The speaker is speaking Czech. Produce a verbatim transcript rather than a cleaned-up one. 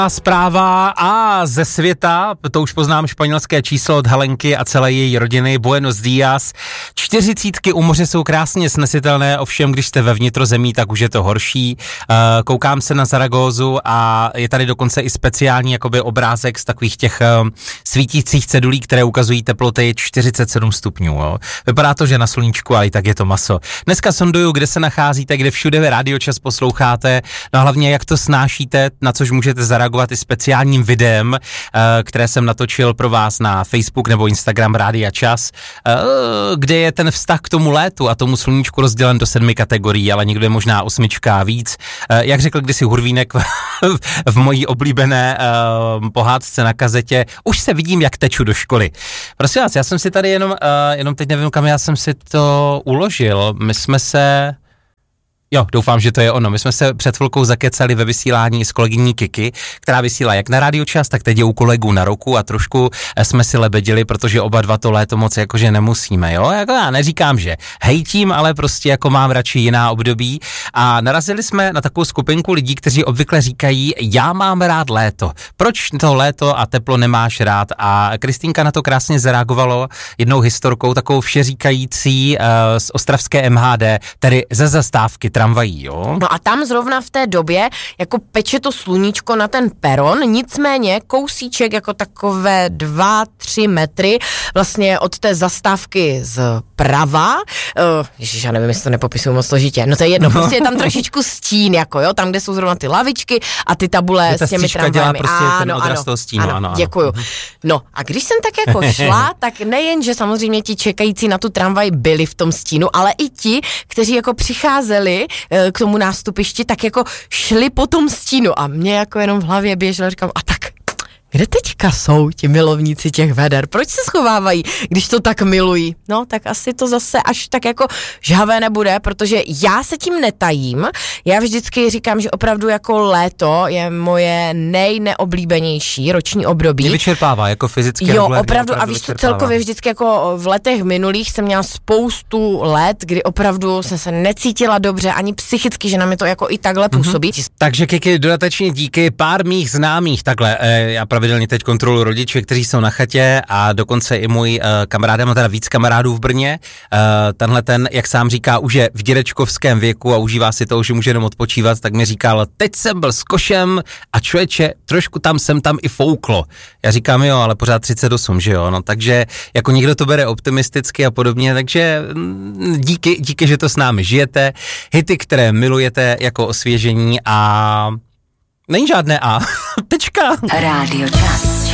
Zpráva a ze světa, to už poznám španělské číslo od Helenky a celé její rodiny, Buenos días. Čtyřicítky u moře jsou krásně snesitelné, ovšem když jste ve vnitrozemí, tak už je to horší. Koukám se na Zaragózu a je tady dokonce i speciální jakoby obrázek z takových těch svítících cedulí, které ukazují teploty čtyřicet sedm stupňů. Jo. Vypadá to, že na sluníčku, ale i tak je to maso. Dneska sonduju, kde se nacházíte, kde všude Rádio Čas posloucháte, no a hlavně jak to snášíte, na což můžete zareagovat i speciálním videem, které jsem natočil pro vás na Facebook nebo Instagram Rádia Čas, kde je ten vztah k tomu létu a tomu sluníčku rozdělen do sedmi kategorií, ale někdo je možná osmička a víc. Jak řekl kdysi Hurvínek v mojí oblíbené pohádce na kazetě, už se vidím, jak teču do školy. Prosím vás, já jsem si tady jenom, jenom teď nevím, kam já jsem si to uložil. My jsme se... Jo, doufám, že to je ono. My jsme se před chvilkou zakecali ve vysílání s kolegyní Kiki, která vysílá jak na Rádio Čas, tak teď je u kolegů na Roku a trošku jsme si lebedili, protože oba dva to léto moc jakože nemusíme, jo? Jako já neříkám, že hejtím, ale prostě jako mám radši jiná období a narazili jsme na takovou skupinku lidí, kteří obvykle říkají, já mám rád léto. Proč to léto a teplo nemáš rád? A Kristýnka na to krásně zareagovalo jednou historkou, takovou všeříkající uh, z ostravské M H D, tedy ze zastávky tramvají, jo? No a tam zrovna v té době jako peče to sluníčko na ten peron, nicméně kousíček jako takové dva, tři metry vlastně od té zastávky zprava, uh, ježiš, já nevím, jestli to nepopisuju moc složitě, no to je jedno, no. Prostě je tam trošičku stín, jako jo, tam, kde jsou zrovna ty lavičky a ty tabule s těmi tramvajemi. Prostě ten odraz toho stínu, ano, ano, děkuju. No a když jsem tak jako šla, tak nejen, že samozřejmě ti čekající na tu tramvaj byli v tom stínu, ale i ti, kteří jako přicházeli k tomu nástupišti, tak jako šli po tom stínu a mě jako jenom v hlavě běželo, říkám, a tak kde teďka jsou ti milovníci těch veder? Proč se schovávají, když to tak milují? No, tak asi to zase až tak jako žhavé nebude, protože já se tím netajím. Já vždycky říkám, že opravdu jako léto je moje nejneoblíbenější roční období. Mě vyčerpává jako fyzicky. Jo, opravdu, opravdu a víš co, celkově vždycky jako v letech minulých jsem měla spoustu let, kdy opravdu jsem se necítila dobře, ani psychicky, že na mě to jako i takhle působí. Mm-hmm. Takže Kiki, dodatečně díky pár mých známých, takhle, eh, já pravidelně teď kontroluji rodiče, kteří jsou na chatě a dokonce i můj uh, kamarád, má teda víc kamarádů v Brně. Uh, tenhle ten, jak sám říká, už je v dědečkovském věku a užívá si toho, že může jenom odpočívat, tak mi říkal, teď jsem byl s košem a člověče, trošku tam jsem tam i fouklo. Já říkám, jo, ale pořád třicet osm, že jo, no, takže jako někdo to bere optimisticky a podobně, takže díky, díky, že to s námi žijete, hity, které milujete jako osvěžení a není žádné A. Tečka. Rádio Čas.